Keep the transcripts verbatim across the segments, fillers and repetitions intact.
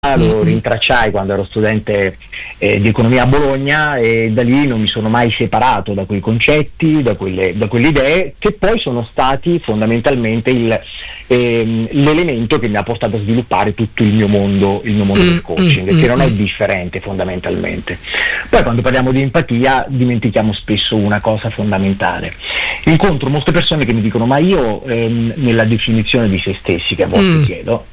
lo rintracciai quando ero studente eh, di economia a Bologna, e da lì non mi sono mai separato da quei concetti, da quelle, da quelle idee, che poi sono stati fondamentalmente il, ehm, l'elemento che mi ha portato a sviluppare tutto il mio mondo, il mio mondo mm, del coaching, mm, che mm, non è differente fondamentalmente. Poi quando parliamo di empatia dimentichiamo spesso una cosa fondamentale. Incontro molte persone che mi dicono: ma io ehm, nella definizione di se stessi, che a volte mm. chiedo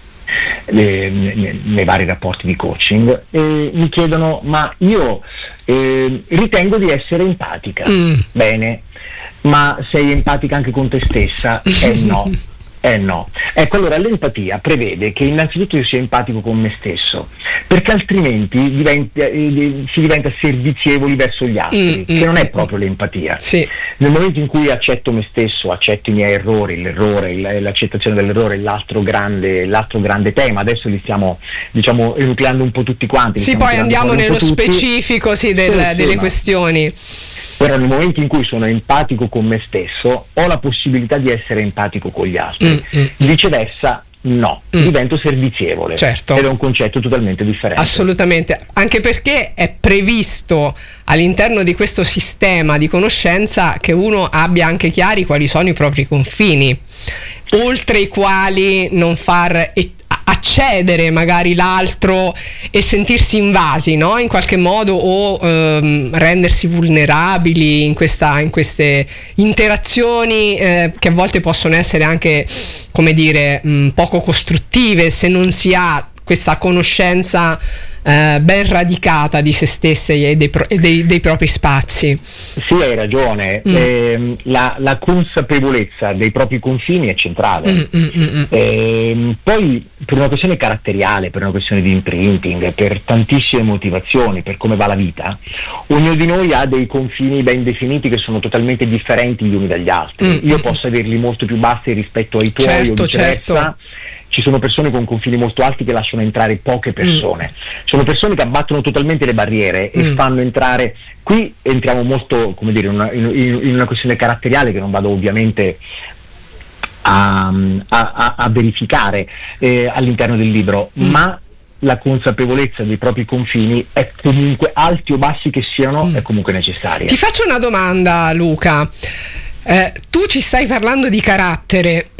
nei, nei, nei vari rapporti di coaching, eh, mi chiedono: ma io eh, ritengo di essere empatica. Mm. Bene, ma sei empatica anche con te stessa? Eh no. Eh no. Ecco, allora l'empatia prevede che innanzitutto io sia empatico con me stesso, perché altrimenti diventa, eh, si diventa servizievoli verso gli altri, mm, che mm, non è proprio l'empatia. Sì. Nel momento in cui accetto me stesso, accetto i miei errori, l'errore, l'accettazione dell'errore, l'altro grande, l'altro grande tema, adesso li stiamo, diciamo, enucleando un po' tutti quanti. Sì, poi andiamo nello specifico sì, del, sì, delle no. questioni. Però nel momento in cui sono empatico con me stesso, ho la possibilità di essere empatico con gli altri. Mm, mm. Viceversa, no, mm. divento servizievole. Certo. Ed è un concetto totalmente differente. Assolutamente, anche perché è previsto all'interno di questo sistema di conoscenza che uno abbia anche chiari quali sono i propri confini, oltre i quali non far accedere magari l'altro e sentirsi invasi, no? In qualche modo, o ehm, rendersi vulnerabili in, questa, in queste interazioni eh, che a volte possono essere anche, come dire, mh, poco costruttive se non si ha questa conoscenza eh, ben radicata di se stesse e dei, pro- e dei, dei propri spazi. Sì, hai ragione. Mm. Eh, la, la consapevolezza dei propri confini è centrale. Mm, mm, mm. Eh, poi per una questione caratteriale, per una questione di imprinting, per tantissime motivazioni, per come va la vita, ognuno di noi ha dei confini ben definiti che sono totalmente differenti gli uni dagli altri. Mm, Io mm. posso averli molto più bassi rispetto ai tuoi, certo, o viceversa. Certo. Ci sono persone con confini molto alti che lasciano entrare poche persone. Mm. Sono persone che abbattono totalmente le barriere e mm. fanno entrare. Qui entriamo molto, come dire, in una, in, in una questione caratteriale che non vado ovviamente a, a, a verificare eh, all'interno del libro, mm. ma la consapevolezza dei propri confini è comunque, alti o bassi che siano, mm. è comunque necessaria. Ti faccio una domanda, Luca. Eh, tu ci stai parlando di carattere,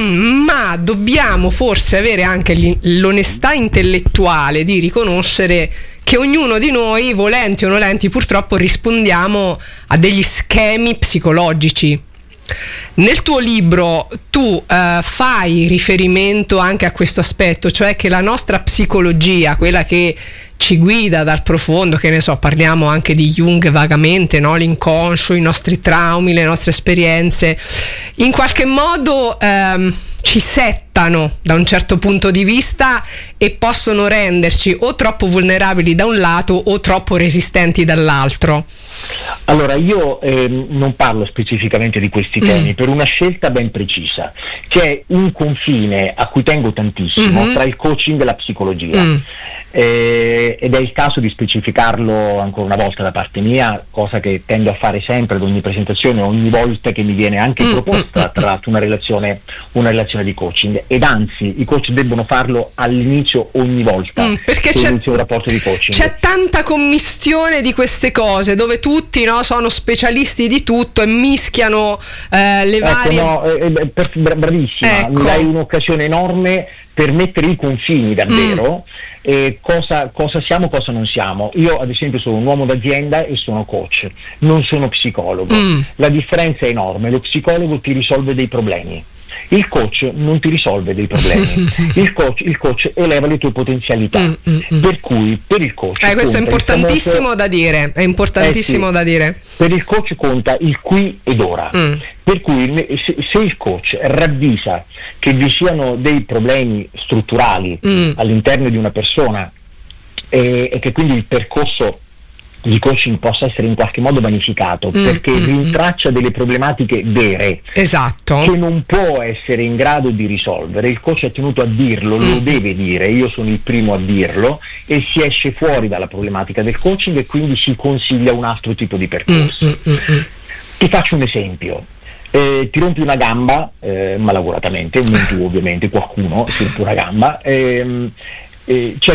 ma dobbiamo forse avere anche l'onestà intellettuale di riconoscere che ognuno di noi, volenti o nolenti, purtroppo rispondiamo a degli schemi psicologici. Nel tuo libro tu eh, fai riferimento anche a questo aspetto, cioè che la nostra psicologia, quella che ci guida dal profondo, che ne so, parliamo anche di Jung vagamente, no? L'inconscio, i nostri traumi, le nostre esperienze, in qualche modo ehm, ci settano da un certo punto di vista e possono renderci o troppo vulnerabili da un lato o troppo resistenti dall'altro. Allora, io eh, non parlo specificamente di questi temi mm. per una scelta ben precisa, che è un confine a cui tengo tantissimo mm-hmm. tra il coaching e la psicologia. Mm. Eh, ed è il caso di specificarlo ancora una volta da parte mia, cosa che tendo a fare sempre ad ogni presentazione, ogni volta che mi viene anche mm. proposta tra l'altro una relazione, una relazione di coaching, ed anzi i coach debbono farlo all'inizio ogni volta mm, perché che c'è, inizia un rapporto di coaching. C'è tanta commistione di queste cose dove tutti, no, sono specialisti di tutto e mischiano eh, le ecco, varie no, eh, per, bravissima, ecco. mi dai un'occasione enorme per mettere i confini davvero. Mm. Eh, cosa, cosa siamo, cosa non siamo. Io ad esempio sono un uomo d'azienda e sono coach, non sono psicologo. Mm. La differenza è enorme. Lo psicologo ti risolve dei problemi, il coach non ti risolve dei problemi. il, coach, il coach eleva le tue potenzialità. Mm, mm, mm. Per cui per il coach eh, questo è importantissimo famoso, da dire è importantissimo eh sì, da dire per il coach conta il qui ed ora. Mm. Per cui se, se il coach ravvisa che vi siano dei problemi strutturali mm. all'interno di una persona e, e che quindi il percorso di coaching possa essere in qualche modo vanificato mm, perché mm, rintraccia delle problematiche vere, esatto, che non può essere in grado di risolvere, il coach è tenuto a dirlo, mm. lo deve dire, io sono il primo a dirlo, e si esce fuori dalla problematica del coaching e quindi si consiglia un altro tipo di percorso. Mm, mm, mm. Ti faccio un esempio. Eh, ti rompi una gamba, eh, malauguratamente, non tu ovviamente, qualcuno si rompe una gamba, ehm, eh,